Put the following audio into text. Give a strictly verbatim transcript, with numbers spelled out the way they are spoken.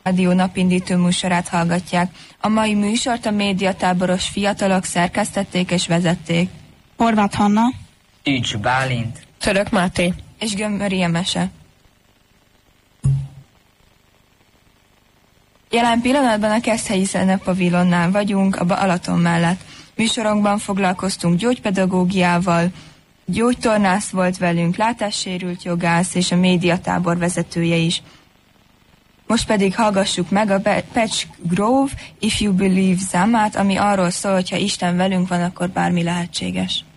Rádió napindító műsorát hallgatják. A mai műsort a médiatáboros fiatalok szerkesztették és vezették. Horváth Hanna, Tűcs Bálint, Török Máté és Gömböri Emese. Jelen pillanatban a Keszthelyi Zenepavilonnál vagyunk, a Balaton mellett. Műsorunkban foglalkoztunk gyógypedagógiával, gyógytornász volt velünk, látássérült jogász és a médiatábor vezetője is. Most pedig hallgassuk meg a Patch Grove If You Believe számát, ami arról szól, hogy ha Isten velünk van, akkor bármi lehetséges.